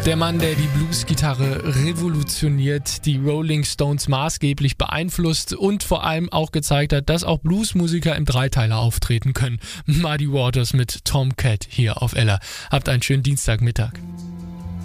Der Mann, der die Bluesgitarre revolutioniert, die Rolling Stones maßgeblich beeinflusst und vor allem auch gezeigt hat, dass auch Bluesmusiker im Dreiteiler auftreten können. Muddy Waters mit Tom Cat hier auf Ella. Habt einen schönen Dienstagmittag.